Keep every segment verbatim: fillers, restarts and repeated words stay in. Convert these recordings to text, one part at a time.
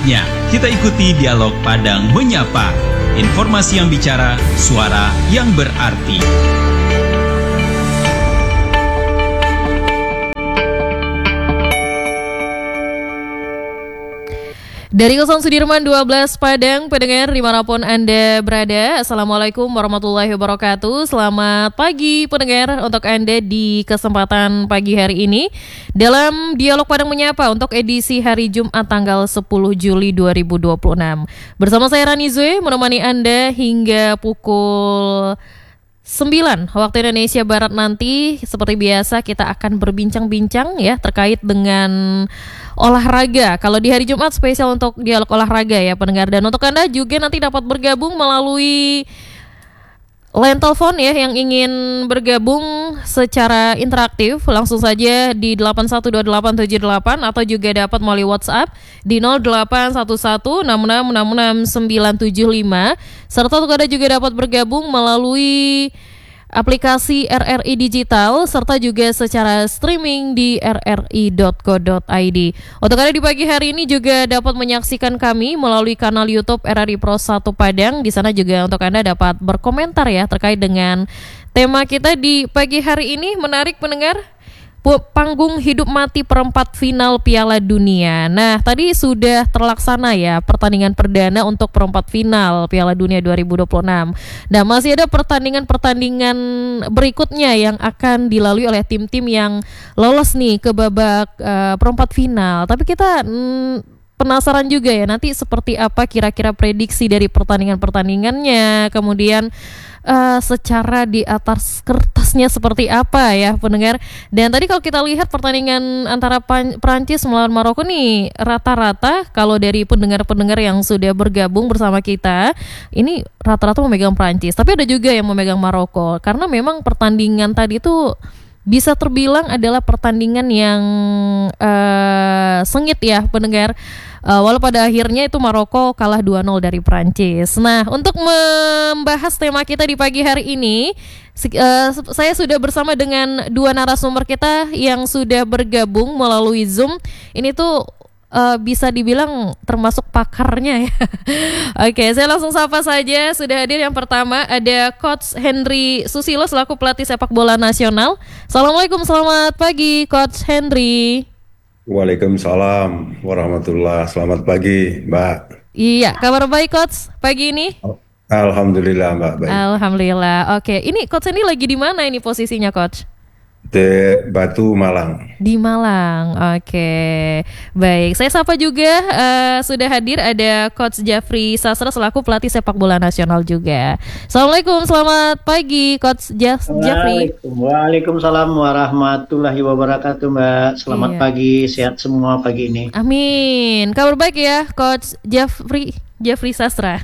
Saatnya kita ikuti dialog Padang Menyapa. Informasi yang bicara, suara yang berarti. Dari Kawasan Sudirman dua belas Padang, pendengar dimanapun Anda berada, Assalamualaikum warahmatullahi wabarakatuh. Selamat pagi pendengar untuk Anda di kesempatan pagi hari ini dalam Dialog Padang Menyapa untuk edisi hari Jumat tanggal sepuluh Juli dua ribu dua puluh enam. Bersama saya Rani Zue menemani Anda hingga pukul sembilan waktu Indonesia Barat nanti. Seperti biasa kita akan berbincang-bincang ya terkait dengan olahraga. Kalau di hari Jumat spesial untuk dialog olahraga ya pendengar. Dan untuk Anda juga nanti dapat bergabung melalui line telepon ya yang ingin bergabung secara interaktif. Langsung saja di delapan satu dua delapan tujuh delapan atau juga dapat melalui WhatsApp di nol delapan satu satu enam enam enam enam sembilan tujuh lima. Serta untuk Anda juga dapat bergabung melalui aplikasi R R I Digital serta juga secara streaming di r r i dot co dot i d. Untuk Anda di pagi hari ini juga dapat menyaksikan kami melalui kanal YouTube R R I Pro satu Padang. Di sana juga untuk Anda dapat berkomentar ya terkait dengan tema kita di pagi hari ini. Menarik pendengar, panggung hidup mati perempat final Piala Dunia. Nah, tadi sudah terlaksana ya pertandingan perdana untuk perempat final Piala Dunia dua ribu dua puluh enam. Nah, masih ada pertandingan-pertandingan berikutnya yang akan dilalui oleh tim-tim yang lolos nih ke babak uh, perempat final. Tapi kita mm, penasaran juga ya nanti seperti apa kira-kira prediksi dari pertandingan-pertandingannya. Kemudian Uh, secara di atas kertasnya seperti apa ya pendengar. Dan tadi kalau kita lihat pertandingan antara Pan- Prancis melawan Maroko nih rata-rata kalau dari pendengar-pendengar yang sudah bergabung bersama kita ini rata-rata memegang Prancis. Tapi ada juga yang memegang Maroko karena memang pertandingan tadi itu bisa terbilang adalah pertandingan yang uh, sengit ya pendengar. Uh, walau pada akhirnya itu Maroko kalah dua nol dari Prancis. Nah, untuk membahas tema kita di pagi hari ini, uh, saya sudah bersama dengan dua narasumber kita yang sudah bergabung melalui Zoom. Ini tuh uh, bisa dibilang termasuk pakarnya ya. Oke, saya langsung sapa saja. Sudah hadir yang pertama ada Coach Henry Susilo selaku pelatih sepak bola nasional. Assalamualaikum, selamat pagi Coach Henry. Waalaikumsalam warahmatullah. Selamat pagi, Mbak. Iya, kabar baik Coach pagi ini? Alhamdulillah, Mbak. Baik. Alhamdulillah. Oke, ini Coach ini lagi di mana ini posisinya Coach? Di Batu, Malang. Di Malang. Oke. Baik, saya sapa juga uh, sudah hadir ada Coach Jafri Sastra selaku pelatih sepak bola nasional juga. Assalamualaikum, selamat pagi Coach Jaf- Jafri. Waalaikumsalam warahmatullahi wabarakatuh, Mbak. Selamat iya. pagi, sehat semua pagi ini. Amin. Kabar baik ya Coach Jafri Jafri Sastra.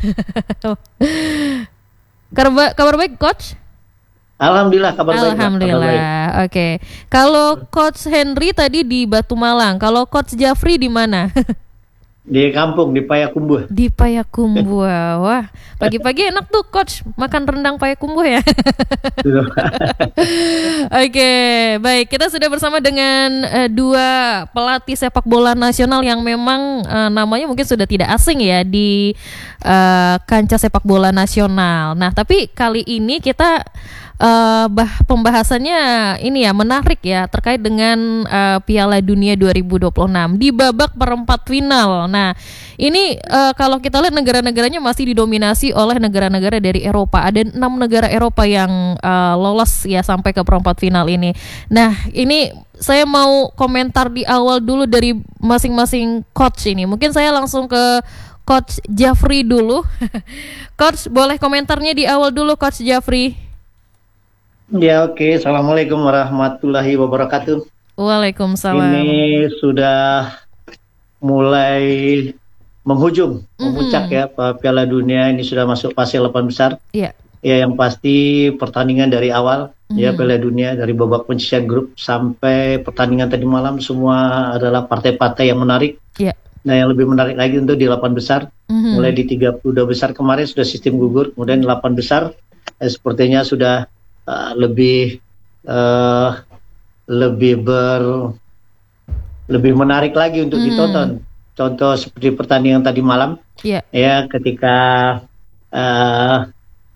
kabar, kabar baik Coach? Alhamdulillah kabar baik. Alhamdulillah. Oke. Okay. Kalau Coach Henry tadi di Batu Malang, kalau Coach Jafri di mana? Di kampung di Payakumbuh. Di Payakumbuh. Wah, pagi-pagi enak tuh Coach makan rendang Payakumbuh ya. Oke, okay, baik. Kita sudah bersama dengan uh, dua pelatih sepak bola nasional yang memang uh, namanya mungkin sudah tidak asing ya di uh, kancah sepak bola nasional. Nah, tapi kali ini kita Uh, bah pembahasannya ini ya menarik ya terkait dengan uh, Piala Dunia dua ribu dua puluh enam di babak perempat final. Nah, ini uh, kalau kita lihat negara-negaranya masih didominasi oleh negara-negara dari Eropa. Ada enam negara Eropa yang uh, lolos ya sampai ke perempat final ini. Nah, ini saya mau komentar di awal dulu dari masing-masing coach ini. Mungkin saya langsung ke Coach Jafri dulu. Coach, boleh komentarnya di awal dulu Coach Jafri. Ya oke, okay. Assalamualaikum warahmatullahi wabarakatuh. Waalaikumsalam. Ini sudah mulai menghujung, mm-hmm. memuncak ya Piala Dunia ini sudah masuk fase delapan besar. Iya. Yeah. Ya yang pasti pertandingan dari awal mm-hmm. ya Piala Dunia dari babak penyisihan grup sampai pertandingan tadi malam semua adalah partai-partai yang menarik. Iya. Nah yang lebih menarik lagi untuk di delapan besar, mm-hmm. mulai di tiga puluh dua besar kemarin sudah sistem gugur, kemudian delapan besar eh, sepertinya sudah Uh, lebih uh, lebih ber lebih menarik lagi untuk hmm. ditonton. contoh seperti pertandingan tadi malam, Iya. ya ketika uh,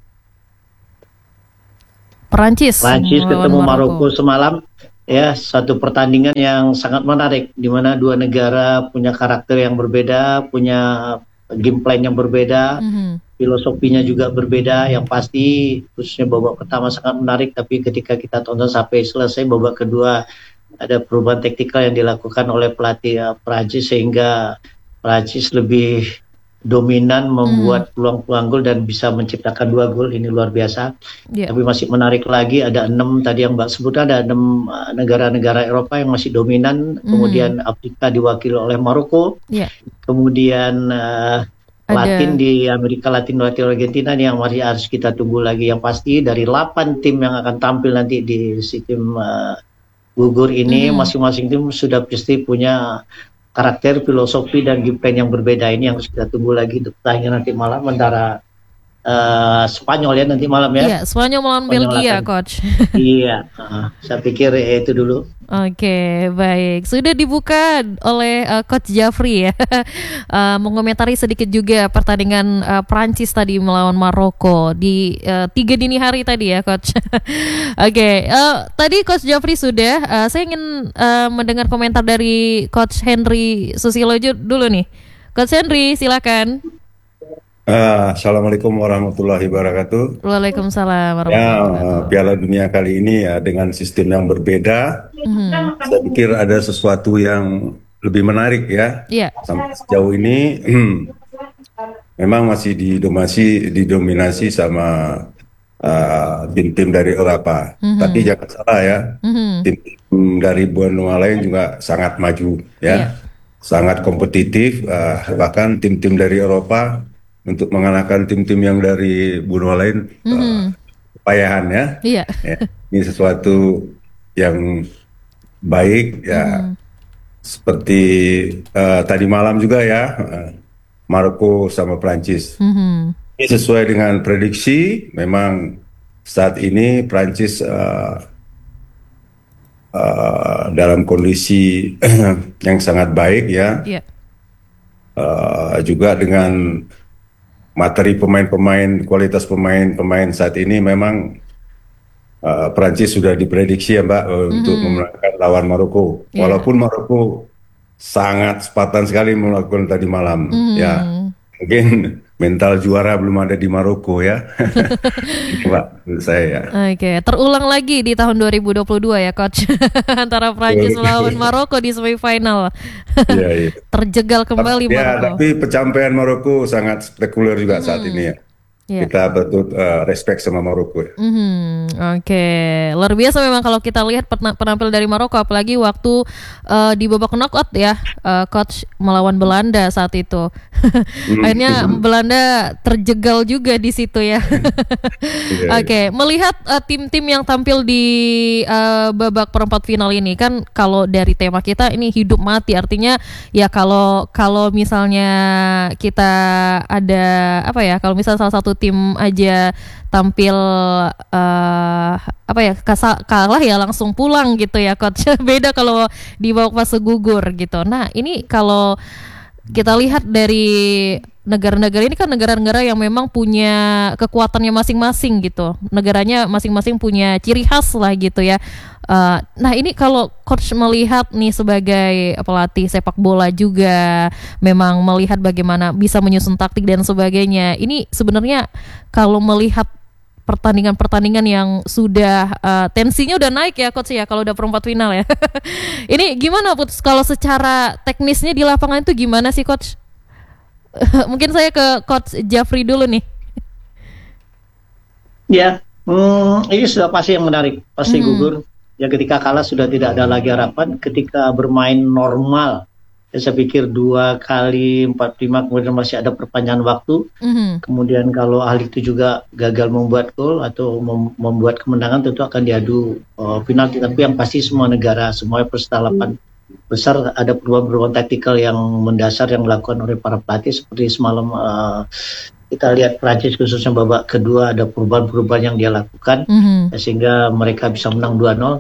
Perancis Prancis melawan ketemu Maroko. Maroko semalam, ya satu pertandingan yang sangat menarik di mana dua negara punya karakter yang berbeda, punya game plan yang berbeda, Mhm. filosofinya juga berbeda. Yang pasti khususnya babak pertama sangat menarik, tapi ketika kita tonton sampai selesai babak kedua ada perubahan taktikal yang dilakukan oleh pelatih uh, Prancis sehingga Prancis lebih dominan membuat peluang-peluang gol dan bisa menciptakan dua gol. Ini luar biasa. Iya. Tapi masih menarik lagi, ada enam tadi yang Mbak sebut, ada enam uh, negara-negara Eropa yang masih dominan. Kemudian Afrika diwakili oleh Maroko. Iya. Kemudian uh, Ada- Latin di Amerika Latin, Latin Argentina yang masih harus kita tunggu lagi. Yang pasti dari delapan tim yang akan tampil nanti di si tim uh, gugur ini, masing-masing tim sudah pasti punya karakter, filosofi, dan game plan yang berbeda. Ini yang harus kita tunggu lagi untuk pertandingan nanti malam antara uh, Spanyol ya nanti malam ya. Iya, Spanyol melawan Spanyol Belgia, akan- Coach. Iya, uh, saya pikir ya itu dulu. Oke, baik. Sudah dibuka oleh uh, Coach Jafri ya. Uh, mengomentari sedikit juga pertandingan uh, Prancis tadi melawan Maroko di uh, tiga dini hari tadi ya, Coach. Oke, uh, tadi Coach Jafri sudah. Uh, saya ingin uh, mendengar komentar dari Coach Henry Susilo ju- dulu nih. Coach Henry, silakan. Ah, Assalamualaikum warahmatullahi wabarakatuh. Waalaikumsalam Ya, warahmatullahi eh, Piala Dunia kali ini ya dengan sistem yang berbeda, saya pikir ada sesuatu yang lebih menarik ya. Iya. Sampai sejauh ini memang masih didominasi didominasi sama uh, tim-tim dari Eropa. Tapi jangan salah ya, tim-tim dari benua lain juga sangat maju ya, sangat kompetitif. Uh, bahkan tim-tim dari Eropa untuk mengalahkan tim-tim yang dari benua lain, uh, kepayahan ya. Iya. Ya, ini sesuatu yang baik ya, seperti uh, tadi malam juga ya, uh, Maroko sama Prancis. Mhm. Ini sesuai dengan prediksi, memang saat ini Prancis uh, uh, dalam kondisi yang sangat baik ya. Iya. Uh, juga dengan materi pemain-pemain, kualitas pemain-pemain saat ini memang uh, Prancis sudah diprediksi ya Mbak, uh, untuk memenangkan lawan Maroko. Yeah. Walaupun Maroko sangat sepatan sekali melakukan tadi malam, ya mungkin mental juara belum ada di Maroko ya, Mbak, menurut saya ya. Oke, terulang lagi di tahun dua ribu dua puluh dua ya, Coach. Antara Prancis melawan Maroko di semifinal. Iya, iya. Terjegal kembali Ya, Maroko. tapi pencapaian Maroko sangat spektakuler juga saat ini ya. Iya. Kita betul uh, respect sama Maroko ya. Mhm, Oke, luar biasa memang kalau kita lihat pena- penampil dari Maroko, apalagi waktu uh, di babak knockout ya, uh, Coach melawan Belanda saat itu. Akhirnya Belanda terjegal juga di situ ya. Iya, Oke, melihat uh, tim-tim yang tampil di uh, babak perempat final ini kan, kalau dari tema kita ini hidup mati, artinya ya kalau kalau misalnya kita ada apa ya, kalau misalnya salah satu tim aja tampil uh, apa ya kasa- kalah ya langsung pulang gitu ya, Coach. Beda kalau di babak fase gugur gitu. Nah ini kalau kita lihat dari negara-negara ini kan negara-negara yang memang punya kekuatannya masing-masing gitu. Negaranya masing-masing punya ciri khas lah gitu ya. Uh, nah ini kalau Coach melihat nih sebagai pelatih sepak bola juga, memang melihat bagaimana bisa menyusun taktik dan sebagainya. Ini sebenarnya kalau melihat pertandingan-pertandingan yang sudah uh, tensinya udah naik ya, Coach ya, kalau udah perempat final ya. Ini gimana Put, kalau secara teknisnya di lapangan itu gimana sih, Coach? Mungkin saya ke Coach Jafri dulu nih. Ya, hmm, ini sudah pasti yang menarik, pasti gugur. Ya ketika kalah sudah tidak ada lagi harapan. Ketika bermain normal, ya saya pikir dua kali empat lima kemudian masih ada perpanjangan waktu. Mhm. Kemudian kalau ahli itu juga gagal membuat gol atau mem- membuat kemenangan, tentu akan diadu uh, penalti. Tapi yang pasti semua negara, semua peserta delapan besar ada perubahan-perubahan taktikal yang mendasar yang dilakukan oleh para pelatih. Seperti semalam uh, kita lihat Prancis khususnya babak kedua ada perubahan-perubahan yang dia lakukan, Mhm. sehingga mereka bisa menang dua nol.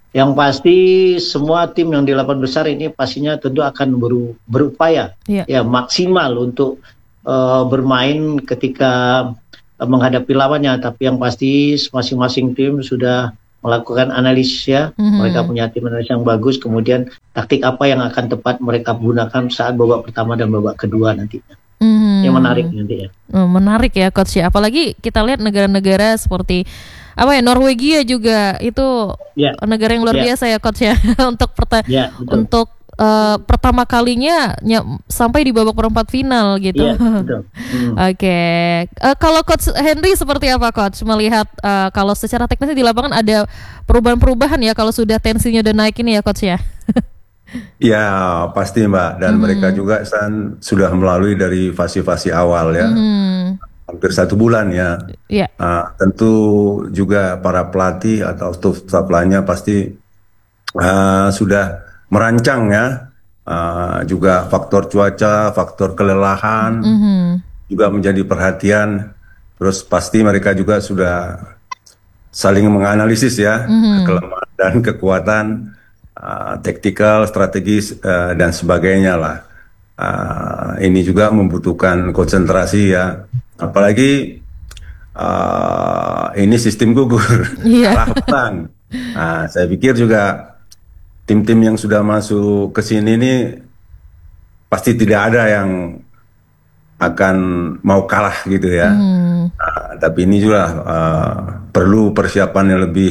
Yang pasti semua tim yang di delapan besar ini pastinya tentu akan beru, berupaya Iya. ya maksimal untuk uh, bermain ketika uh, menghadapi lawannya. Tapi yang pasti masing-masing tim sudah melakukan analisis ya. Mhm. Mereka punya tim analisis yang bagus. Kemudian taktik apa yang akan tepat mereka gunakan saat babak pertama dan babak kedua nantinya. Mhm. Yang menarik nanti ya. Oh, menarik ya coach ya. Apalagi kita lihat negara-negara seperti apa ya, Norwegia juga itu Ya. negara yang luar Ya. biasa ya coach ya untuk perta- Ya, betul. untuk eh, pertama kalinya ny- sampai di babak perempat final gitu. Iya, betul. Hmm. Oke, Eh, kalau coach Henry seperti apa coach melihat eh, kalau secara teknisnya di lapangan ada perubahan-perubahan ya kalau sudah tensinya udah naik ini ya coach ya? Ya pasti Mbak, dan mereka juga san, sudah melalui dari fase-fase awal ya, Hmm, hampir satu bulan ya. ya. Ah, tentu juga para pelatih atau staf staf lainnya pasti ah, sudah merancang ya, Ah, juga faktor cuaca, faktor kelelahan Mhm. juga menjadi perhatian. Terus pasti mereka juga sudah saling menganalisis ya, kelemahan dan kekuatan, uh, taktikal, strategis uh, dan sebagainya lah. Uh, ini juga membutuhkan konsentrasi ya, apalagi uh, ini sistem gugur, Iya. kalah menang. Nah, saya pikir juga tim-tim yang sudah masuk ke sini ini pasti tidak ada yang akan mau kalah gitu ya. Hmm. Nah, tapi ini juga uh, perlu persiapan yang lebih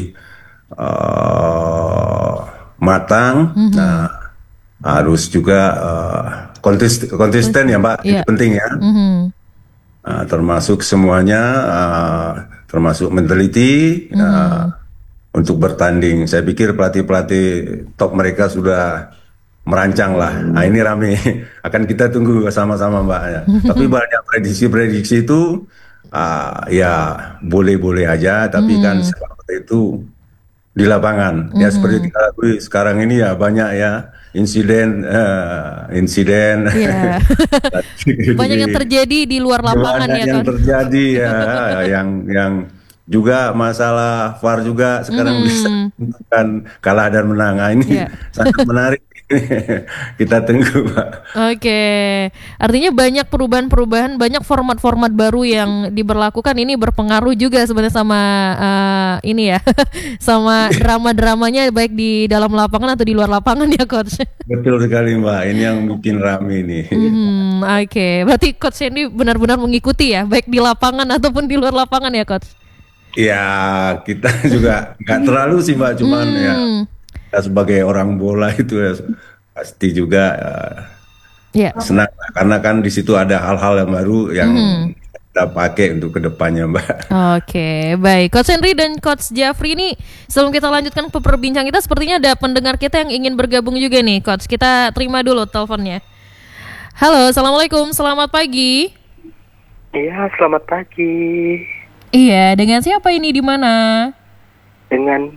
uh, matang. Nah, harus juga uh, konsisten, konsisten ya Mbak, itu Iya. penting ya. Mhm. Uh, termasuk semuanya, uh, termasuk meneliti uh, untuk bertanding. Saya pikir pelatih-pelatih top mereka sudah merancang lah. Nah ini rame, akan kita tunggu sama-sama Mbak. Ya. Tapi banyak prediksi-prediksi itu uh, ya boleh-boleh aja, tapi kan seperti itu di lapangan. Ya seperti kita akui sekarang ini ya banyak ya insiden, uh, insiden. Iya. Banyak yang terjadi di luar lapangan Banyak ya yang coach. terjadi ya, yang yang juga masalah V A R juga sekarang bisa menentukan kalah dan menang. Nah, ini Iya. sangat menarik. Kita tunggu Pak. Oke, artinya banyak perubahan-perubahan, banyak format-format baru yang diberlakukan. Ini berpengaruh juga sebenarnya sama eh, ini ya, sama drama-dramanya baik di dalam lapangan atau di luar lapangan ya coach. Betul sekali Mbak, ini yang bikin rame nih. Hmm, Oke, berarti coach ini benar-benar mengikuti ya, baik di lapangan ataupun di luar lapangan ya coach. Ya kita juga nggak terlalu sih Mbak, cuman ya Hmm, kita sebagai orang bola itu ya, pasti juga uh, ya. senang karena kan di situ ada hal-hal yang baru yang kita pakai untuk kedepannya Mbak. Oke, baik. Coach Henry dan Coach Jafri ini sebelum kita lanjutkan ke perbincangan kita, sepertinya ada pendengar kita yang ingin bergabung juga nih, Coach. Kita terima dulu teleponnya. Halo, assalamualaikum, selamat pagi. Iya, selamat pagi. Iya, dengan siapa ini di mana? Dengan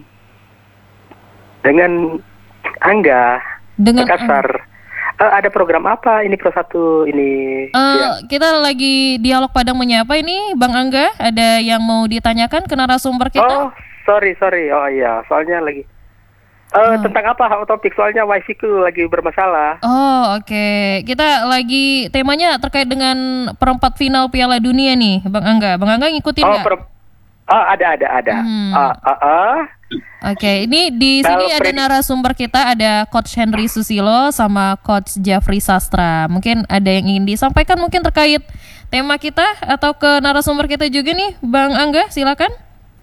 dengan Angga, Dengan Makassar. Eh, ada program apa ini Pro satu ini? Eh, Ya. Kita lagi dialog Padang Menyapa ini, Bang Angga. Ada yang mau ditanyakan ke narasumber kita? Oh, sorry, sorry. Oh iya, soalnya lagi. Eh, tentang apa topik? Soalnya wifi ku lagi bermasalah. Oh, oke. Kita lagi temanya terkait dengan perempat final Piala Dunia nih, Bang Angga. Bang Angga ngikutin Oh, nggak? per- oh, ada, ada, ada. Hmm. Ah, ah, ah. Oke, ini di Kalau sini ada predik- narasumber kita, ada Coach Henry Susilo sama Coach Jafri Sastra. Mungkin ada yang ingin disampaikan mungkin terkait tema kita atau ke narasumber kita juga nih, Bang Angga, silakan.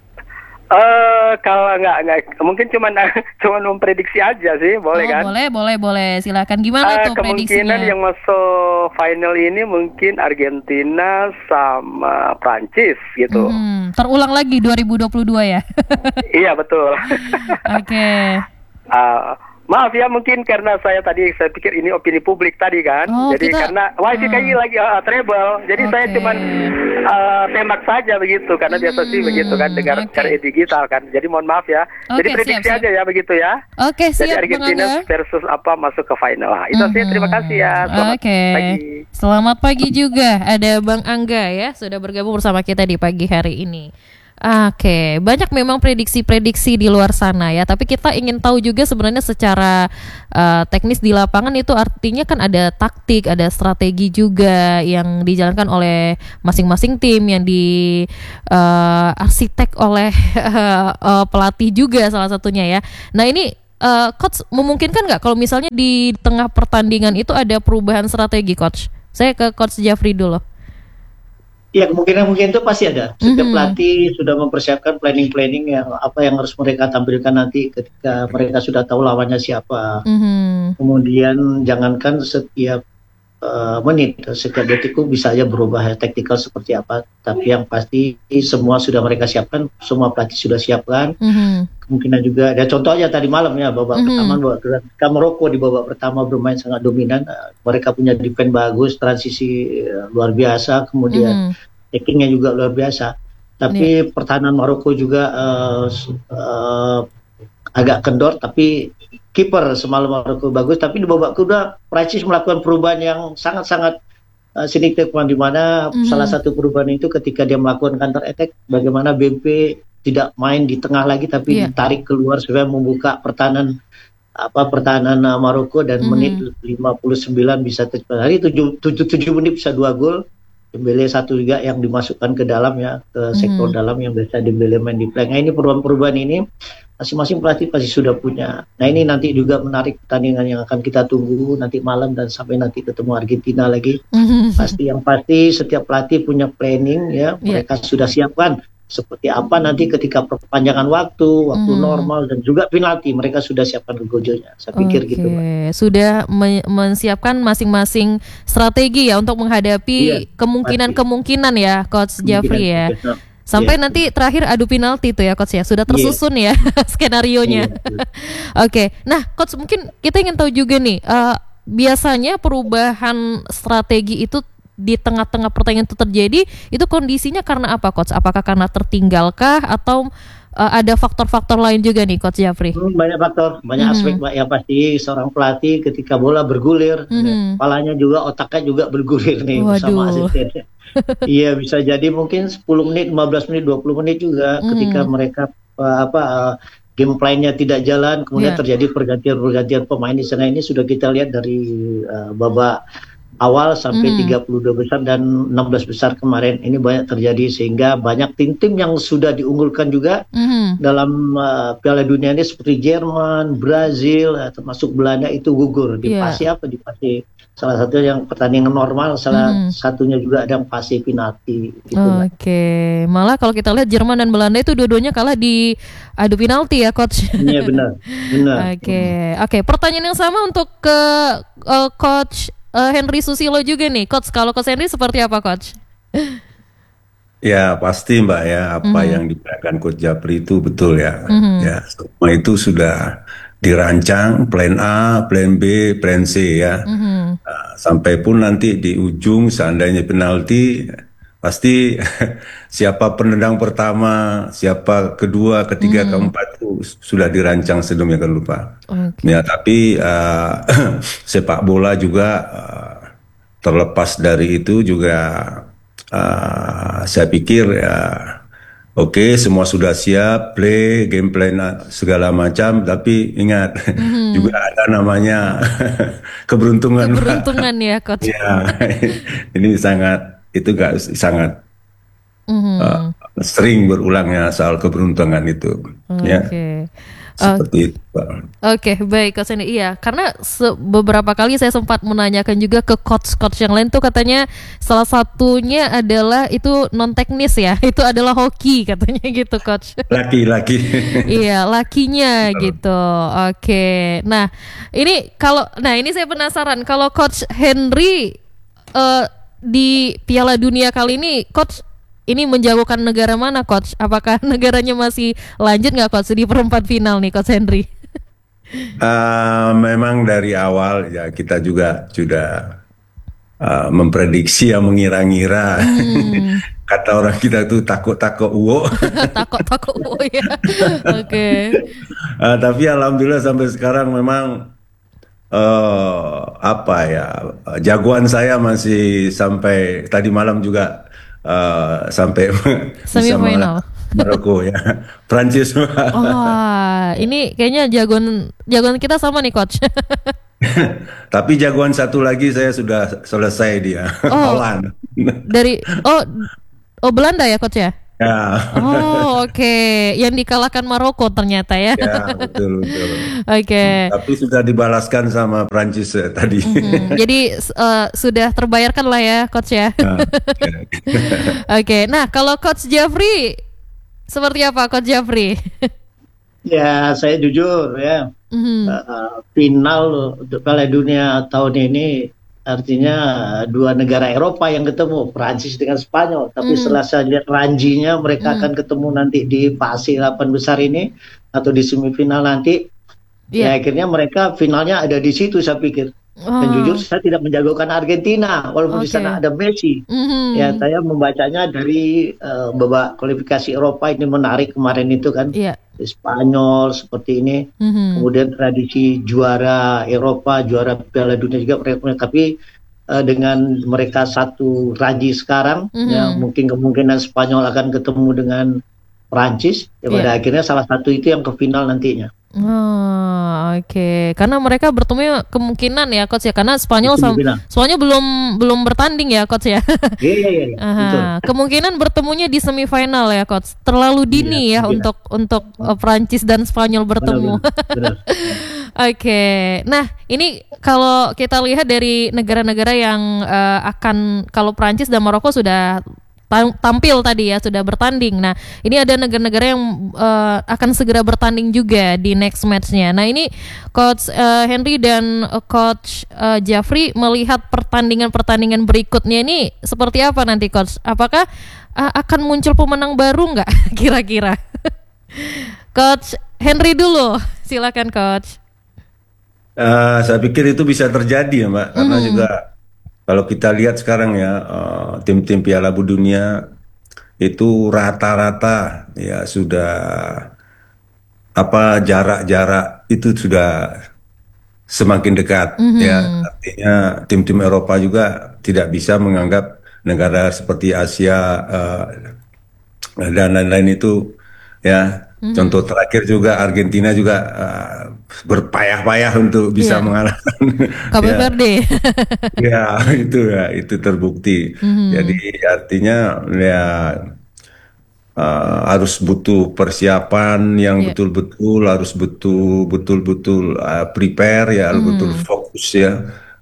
Eh, kalau nggak, nggak, mungkin cuman cuman memprediksi aja sih, boleh Oh, kan? boleh, boleh, boleh. Silakan. Gimana Eh, tuh kemungkinan prediksinya? yang masuk final ini mungkin Argentina sama Prancis gitu. Hmm, terulang lagi dua ribu dua puluh dua ya. Iya betul. Oke. Ah, maaf ya mungkin karena saya tadi saya pikir ini opini publik tadi kan. Oh, Jadi kita- karena wifi hmm. kayaknya lagi uh, treble. Jadi saya Oke. cuman uh, tembak saja begitu karena biasa sih Hmm, begitu kan dengar oke. dari digital kan. Jadi mohon maaf ya. Jadi Oke, prediksi siap, siap. aja ya begitu ya. Oke, Jadi siap Bang Argentina Angga. versus apa masuk ke final lah. Itu sih terima kasih ya. Selamat Oke. pagi. Selamat pagi juga. Ada Bang Angga ya, sudah bergabung bersama kita di pagi hari ini. Oke, banyak memang prediksi-prediksi di luar sana ya. Tapi kita ingin tahu juga sebenarnya secara uh, teknis di lapangan itu artinya kan ada taktik, ada strategi juga yang dijalankan oleh masing-masing tim, yang di uh, arsitek oleh uh, uh, pelatih juga salah satunya ya. Nah ini uh, coach memungkinkan nggak kalau misalnya di tengah pertandingan itu ada perubahan strategi, coach? Saya ke coach Jafri dulu. Ya, kemungkinan mungkin itu pasti ada. Setiap Mhm. pelatih sudah mempersiapkan planning-planning yang apa yang harus mereka tampilkan nanti ketika mereka sudah tahu lawannya siapa. Mhm. Kemudian jangankan setiap eh, menit, setiap detik itu bisa aja berubah ya, taktikal seperti apa. Tapi yang pasti semua sudah mereka siapkan, semua pelatih sudah siapkan. Mhm. Kemungkinan juga, ada contoh aja tadi malam ya, babak Mhm. pertama, babak kedua. Ketika Maroko di babak pertama bermain sangat dominan, eh, mereka punya defense bagus, transisi eh, luar biasa, kemudian Mhm. tackingnya juga luar biasa. Tapi pertahanan Maroko juga eh, s- eh, agak kendor, tapi kiper semalam Maroko bagus. Tapi di babak kedua Prancis melakukan perubahan yang sangat-sangat eh, signifikan, di mana Mhm. salah satu perubahan itu ketika dia melakukan counter attack, bagaimana B M P tidak main di tengah lagi tapi Iya. ditarik keluar supaya membuka pertahanan apa pertahanan uh, Maroko, dan Mhm. menit lima puluh sembilan bisa tercepat. Hari tujuh, tujuh, tujuh menit bisa dua gol. Dembele satu juga yang dimasukkan ke dalam ya, ke sektor Mhm. dalam yang biasa Dembele main di flank. Nah, ini perubahan-perubahan ini masing-masing pelatih pasti sudah punya. Nah, ini nanti juga menarik pertandingan yang akan kita tunggu nanti malam dan sampai nanti ketemu Argentina lagi. Mhm. Pasti yang pasti setiap pelatih punya planning ya, Iya. mereka sudah siapkan seperti apa nanti ketika perpanjangan waktu, waktu Mhm. normal, dan juga penalti mereka sudah siapkan kegojonya. Saya pikir Oke, gitu, Mbak. sudah me- mensiapkan masing-masing strategi ya untuk menghadapi Iya, kemungkinan-kemungkinan ya, Coach Jafri ya. Kemungkinan- Sampai Iya. nanti terakhir adu penalti tuh ya, Coach ya. Sudah tersusun ya skenarionya. Iya. Oke, nah Coach mungkin kita ingin tahu juga nih, eh, biasanya perubahan strategi itu di tengah-tengah pertandingan itu terjadi, itu kondisinya karena apa, Coach? Apakah karena tertinggalkah atau eh, ada faktor-faktor lain juga nih, Coach Jafri? Hmm, banyak faktor, banyak Mhm. aspek, Mbak. Yang pasti seorang pelatih ketika bola bergulir, Mhm. kepalanya juga, otaknya juga bergulir nih bersama Waduh. asistennya. Iya, bisa jadi mungkin sepuluh menit, lima belas menit, dua puluh menit juga Hmm. ketika mereka uh, apa uh, game plan-nya tidak jalan, kemudian Iya. terjadi pergantian-pergantian pemain di sana. Ini sudah kita lihat dari uh, babak awal sampai Hmm. tiga puluh dua besar dan enam belas besar kemarin. Ini banyak terjadi sehingga banyak tim-tim yang sudah diunggulkan juga Mhm. dalam uh, Piala Dunia ini seperti Jerman, Brazil, uh, termasuk Belanda itu gugur di Iya. fase apa? Di fase salah satu yang pertandingan normal, salah Mhm. satunya juga ada yang fase penalti gitu, Mbak. Oke, malah kalau kita lihat Jerman dan Belanda itu dua-duanya kalah di adu penalti ya, Coach. Iya, benar, benar. Oke, oke. Pertanyaan yang sama untuk ke eh, Coach eh, Henry Susilo juga nih, Coach. Kalau Coach Henry seperti apa, Coach? Ya pasti Mbak ya, apa Mhm. yang diberikan Coach Japri itu betul ya. Mhm. Ya semua itu sudah dirancang, plan A, plan B, plan C ya. Mhm. Nah, sampai pun nanti di ujung seandainya penalti, pasti siapa penendang pertama, siapa kedua, ketiga, keempat itu sudah dirancang sedemikian rupa. Oke. Ya tapi eh, sepak bola juga eh, terlepas dari itu juga eh, saya pikir ya oke semua sudah siap play game plan uh, segala macam, tapi ingat juga ada namanya keberuntungan. Mbak. Keberuntungan ya, Coach. Ya ini sangat itu gak sangat Mhm. uh, sering berulangnya soal keberuntungan itu ya Oke. seperti itu Pak. Oke, baik Coach Henry. Iya, karena se- beberapa kali saya sempat menanyakan juga ke coach-coach yang lain tuh katanya salah satunya adalah itu non teknis ya, itu adalah hoki katanya gitu, Coach. Laki-laki. Iya, lakinya gitu. Oke. Nah, ini kalau nah ini saya penasaran kalau Coach Henry eh, di Piala Dunia kali ini, Coach ini menjagokan negara mana, Coach? Apakah negaranya masih lanjut nggak, Coach, di perempat final nih, Coach Henry? Uh, memang dari awal ya kita juga sudah uh, memprediksi ya, mengira-ngira. Kata orang kita tuh takut-takut uwo. Takut-takut, oh ya. Oke. Uh, tapi alhamdulillah sampai sekarang memang uh, apa ya, uh, jagoan saya masih sampai tadi malam juga uh, sampai bisa Semifinal. mengalahkan Maroko ya. Prancis. Wah, ini kayaknya jagoan jagoan kita sama nih coach. Tapi jagoan satu lagi saya sudah selesai dia. Oh, Holland. dari oh oh Belanda ya coach ya? Ya. Oh, oke. Yang dikalahkan Maroko ternyata ya. Ya, betul betul. Oke. Tapi sudah dibalaskan sama Prancis eh, tadi. Hmm, jadi eh, sudah terbayarkan lah ya coach ya. Nah, ya. Oke. Nah, kalau coach Jafri seperti apa coach Jafri? Ya, saya jujur ya, Mhm. uh, final untuk Piala Dunia tahun ini artinya dua negara Eropa yang ketemu, Prancis dengan Spanyol. Tapi Mhm. setelah saya lihat ranjinya, mereka Mhm. akan ketemu nanti di fase delapan besar ini atau di semifinal nanti. Ya Iya. akhirnya mereka finalnya ada di situ saya pikir. Dan Oh, jujur saya tidak menjagokan Argentina walaupun di sana oke. ada Messi. Mhm. Ya saya membacanya dari eh, babak kualifikasi Eropa ini menarik kemarin itu kan. Iya. Spanyol seperti ini. Mhm. Kemudian tradisi juara Eropa, juara Piala Dunia juga mereka punya. Tapi eh, dengan mereka satu ranji sekarang, Mhm. ya mungkin kemungkinan Spanyol akan ketemu dengan Prancis. Ya pada Iya. akhirnya salah satu itu yang ke final nantinya. Oh, oke. Karena mereka bertemu kemungkinan ya coach ya. Karena Spanyol sam- Kemungkinan. soalnya belum belum bertanding ya coach ya. Iya iya iya. Aha, Betul. kemungkinan bertemunya di semifinal ya coach. Terlalu dini Iya, ya kemungkinan. untuk untuk uh, Prancis dan Spanyol bertemu. Benar, benar. Oke, nah ini kalau kita lihat dari negara-negara yang uh, akan kalau Prancis dan Maroko sudah tam- tampil tadi ya sudah bertanding. Nah ini ada negara-negara yang uh, akan segera bertanding juga di next matchnya. Nah ini Coach uh, Henry dan uh, Coach uh, Jafri melihat pertandingan-pertandingan berikutnya ini seperti apa nanti Coach? Apakah uh, akan muncul pemenang baru nggak kira-kira? Coach Henry dulu, silakan Coach. Eh, saya pikir itu bisa terjadi ya Mbak, karena juga kalau kita lihat sekarang ya eh, tim-tim Piala Dunia itu rata-rata ya sudah apa jarak-jarak itu sudah semakin dekat ya, artinya tim-tim Eropa juga tidak bisa menganggap negara seperti Asia eh, dan lain-lain itu ya. Contoh terakhir juga Argentina juga eh, berpayah-payah untuk bisa Iya. mengalahkan Cape ya, Verde. ya itu ya itu terbukti. Jadi artinya ya eh, harus butuh persiapan yang Iya. betul-betul, harus betul betul-betul eh, prepare ya, harus betul fokus ya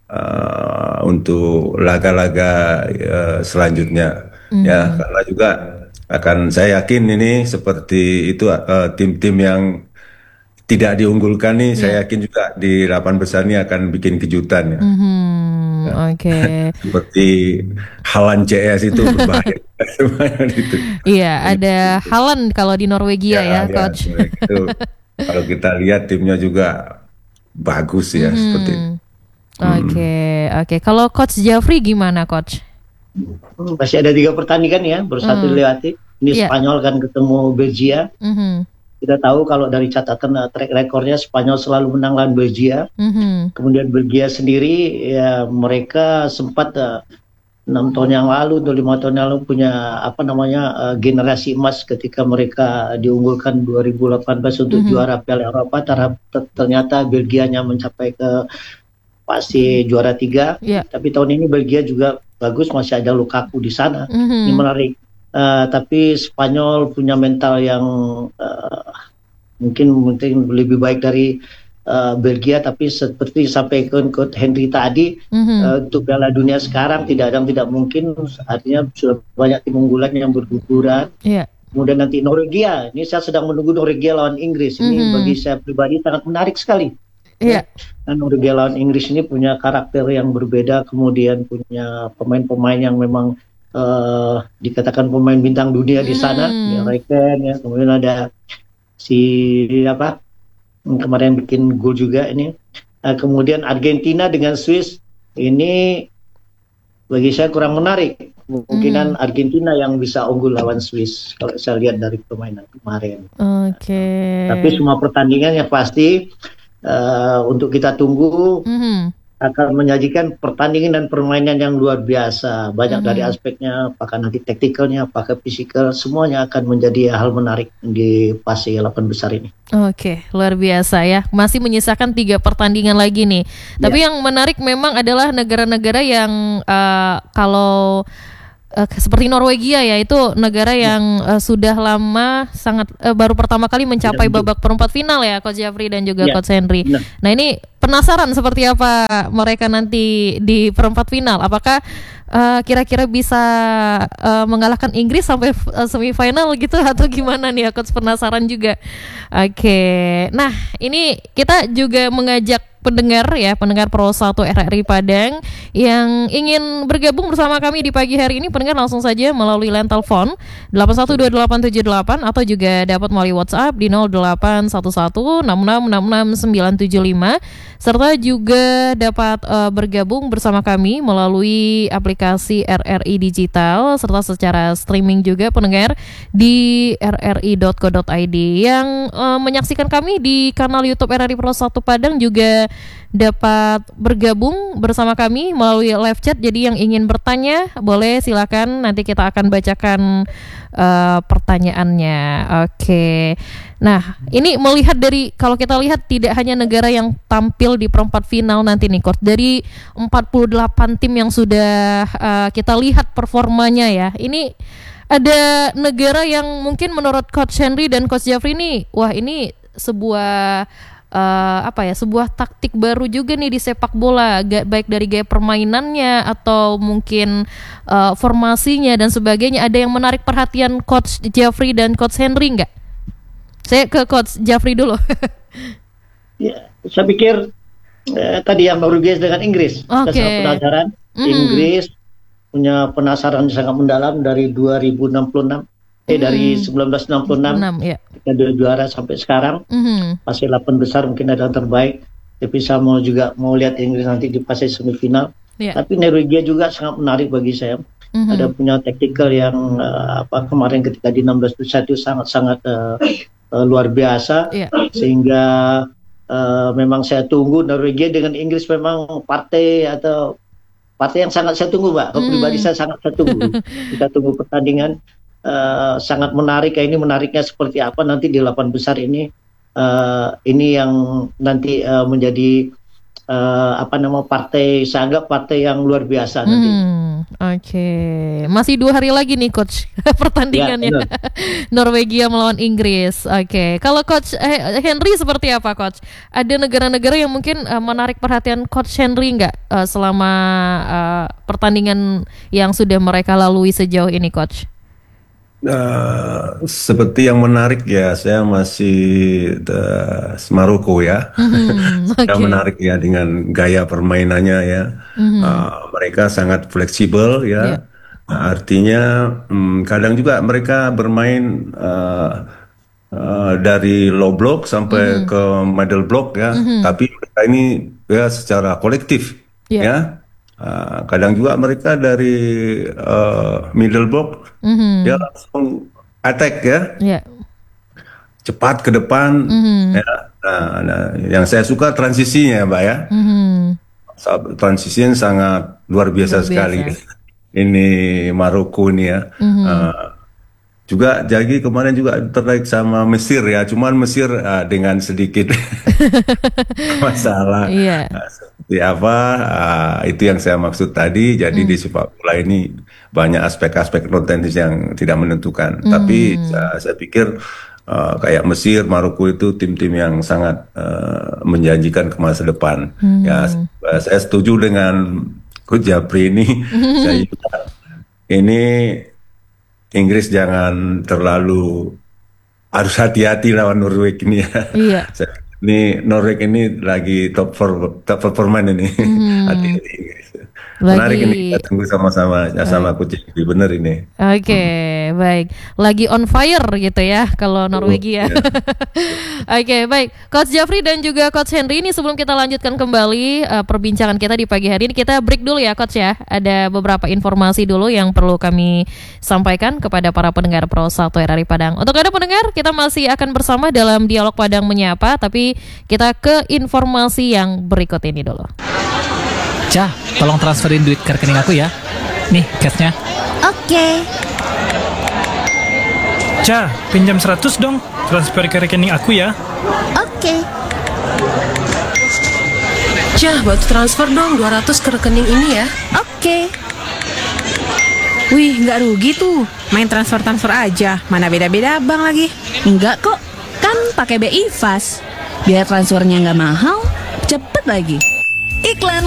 eh, untuk laga-laga eh, selanjutnya ya, karena juga akan saya yakin ini seperti itu eh, tim-tim yang tidak diunggulkan nih, saya yakin juga di delapan besar ini akan bikin kejutan ya. Hmm, oke. Seperti Haaland C S itu berbahaya. Itu. Iya, ada Haaland kalau di Norwegia ya, Coach. Itu, kalau kita lihat timnya juga bagus ya seperti itu. Oke, oke. Kalau Coach Jafri gimana, Coach? Hmm, Masih ada tiga pertandingan ya, baru satu dilewati. Ini Iya. Spanyol kan ketemu Belgia. Mhm, Kita tahu kalau dari catatan uh, track recordnya Spanyol selalu menang lawan Belgia. mhm, Kemudian Belgia sendiri ya mereka sempat uh, enam tahun yang lalu atau lima tahun yang lalu punya apa namanya uh, generasi emas ketika mereka diunggulkan dua ribu delapan belas untuk juara Piala Eropa. Tar- ter- Ternyata Belgianya mencapai ke fase juara tiga. Iya. Tapi tahun ini Belgia juga bagus, masih ada Lukaku di sana. mhm. Ini menarik. Eh, tapi Spanyol punya mental yang eh, mungkin mungkin lebih baik dari eh, Belgia, tapi seperti disampaikan Coach Henry tadi, Mhm. eh, untuk Piala Dunia sekarang tidak ada yang tidak mungkin, artinya sudah banyak tim unggulan yang berguguran. Iya. Kemudian nanti Norwegia, ini saya sedang menunggu Norwegia lawan Inggris. Ini Mhm. bagi saya pribadi sangat menarik sekali. Iya. Dan Norwegia lawan Inggris ini punya karakter yang berbeda, kemudian punya pemain-pemain yang memang eh, dikatakan pemain bintang dunia di sana, Hmm. ya Reken ya, kemudian ada si apa yang kemarin bikin gol juga ini. Eh, kemudian Argentina dengan Swiss ini bagi saya kurang menarik. Kemungkinan Argentina yang bisa unggul lawan Swiss kalau saya lihat dari permainan kemarin. Oke. Tapi semua pertandingan yang pasti eh, untuk kita tunggu. Mhm. akan menyajikan pertandingan dan permainan yang luar biasa. Banyak Mhm. dari aspeknya, apakah nanti taktikalnya, apakah fisikal, semuanya akan menjadi hal menarik di fase delapan besar ini. Oke, luar biasa ya. Masih menyisakan tiga pertandingan lagi nih. Tapi yang menarik memang adalah negara-negara yang uh, kalau uh, seperti Norwegia ya, itu negara yang uh, sudah lama sangat uh, baru pertama kali mencapai babak perempat final ya, Coach Jafri dan juga Ya, Coach Henry. benar. Nah ini penasaran seperti apa mereka nanti di perempat final. Apakah uh, kira-kira bisa uh, mengalahkan Inggris sampai uh, semifinal gitu atau gimana nih ya, Coach? Penasaran juga. Oke, nah ini kita juga mengajak pendengar ya, pendengar Pro satu R R I Padang yang ingin bergabung bersama kami di pagi hari ini. Pendengar langsung saja melalui line telepon delapan satu dua delapan tujuh delapan atau juga dapat melalui WhatsApp di nol delapan satu satu enam enam enam enam sembilan tujuh lima, serta juga dapat uh, bergabung bersama kami melalui aplikasi R R I Digital serta secara streaming juga pendengar di r r i dot co dot i d. Yang uh, menyaksikan kami di kanal YouTube R R I Pro satu Padang juga dapat bergabung bersama kami melalui live chat. Jadi yang ingin bertanya boleh silakan, nanti kita akan bacakan uh, pertanyaannya. Oke. Nah, ini melihat dari, kalau kita lihat tidak hanya negara yang tampil di perempat final nanti nih, Coach. Dari empat puluh delapan tim yang sudah uh, kita lihat performanya ya. Ini ada negara yang mungkin menurut Coach Henry dan Coach Jafri ini, wah ini sebuah Uh, apa ya, sebuah taktik baru juga nih di sepak bola, Ga, baik dari gaya permainannya atau mungkin uh, formasinya dan sebagainya. Ada yang menarik perhatian Coach Jafri dan Coach Henry nggak? Saya ke Coach Jafri dulu. Ya, saya pikir eh, tadi yang baru biasa dengan Inggris. Saya Oke. sangat penasaran. Mhm. Inggris punya penasaran sangat mendalam dari dua ribu enam puluh enam. Eh dari seribu sembilan ratus enam puluh enam enam ya. kita udah juara sampai sekarang. Mhm. Fase delapan besar mungkin ada yang terbaik. Tapi saya mau juga mau lihat Inggris nanti di fase semifinal. Ya. Tapi Norwegia juga sangat menarik bagi saya. Mhm. Ada punya tactical yang uh, apa kemarin ketika di enam belas besar itu sangat-sangat uh, uh, luar biasa. Iya. Sehingga uh, memang saya tunggu Norwegia dengan Inggris memang partai atau partai yang sangat saya tunggu, Mbak. Kalau Hmm. pribadi saya sangat saya tunggu. Kita tunggu pertandingan uh, sangat menarik. Ini menariknya seperti apa nanti di delapan besar ini. Uh, ini yang nanti uh, menjadi uh, apa nama partai, saya anggap partai yang luar biasa nanti. Hmm, oke. Masih dua hari lagi nih Coach pertandingannya. Ya, Norwegia melawan Inggris. Oke. Kalau Coach eh, Henry seperti apa Coach? Ada negara-negara yang mungkin uh, menarik perhatian Coach Henry nggak uh, selama uh, pertandingan yang sudah mereka lalui sejauh ini Coach? Uh, seperti yang menarik ya, saya masih uh, Maroko ya. Hmm, Yang oke. menarik ya dengan gaya permainannya ya. Uh, mereka sangat fleksibel ya. Iya. Nah, artinya hmm, kadang juga mereka bermain uh, uh, dari low block sampai ke middle block ya. Tapi mereka ini ya secara kolektif Iya. ya. Uh, kadang juga mereka dari uh, middle block Mhm. dia langsung attack ya, Ya. cepat ke depan ya. Nah, nah, yang saya suka transisinya Mbak ya. Mhm. Sa- transisinya sangat luar biasa Luar sekali. biasa. Ini Maroko ini ya. Uh, juga jadi kemarin juga tertarik sama Mesir ya. Cuman Mesir uh, dengan sedikit masalah. Iya. Uh, seperti apa? Uh, itu yang saya maksud tadi. Jadi di sepak bola ini banyak aspek-aspek non teknis yang tidak menentukan. Tapi uh, saya pikir uh, kayak Mesir, Maroko itu tim-tim yang sangat uh, menjanjikan ke masa depan. Ya, uh, saya setuju dengan Coach Japri ini. Saya juga, ini Inggris jangan terlalu harus hati-hati lawan Norway ini ya. Iya. Saya- Ini Norway ini lagi top for, top performan ini. Hati-hati Inggris. Menarik Lagi- ini, kita tunggu sama-sama sama Coach Japri, bener ini. Oke, baik. Lagi on fire gitu ya kalau Norwegia. Oke, baik. Coach Jafri dan juga Coach Henry, ini sebelum kita lanjutkan kembali uh, perbincangan kita di pagi hari ini, kita break dulu ya Coach ya. Ada beberapa informasi dulu yang perlu kami sampaikan kepada para pendengar Pro satu R R I Padang. Untuk Anda pendengar, kita masih akan bersama dalam Dialog Padang Menyapa, tapi kita ke informasi yang berikut ini dulu. Cah, tolong transferin duit ke rekening aku ya. Nih, cashnya. Oke. Ca, pinjam seratus dong. Transfer ke rekening aku ya. Oke. Cah, bantu transfer dong dua ratus ke rekening ini ya. Oke. Wih, nggak rugi tuh. Main transfer-transfer aja. Mana beda-beda bank lagi. Enggak kok. Kan pakai B I Fast. Biar transfernya nggak mahal, cepet lagi. Iklan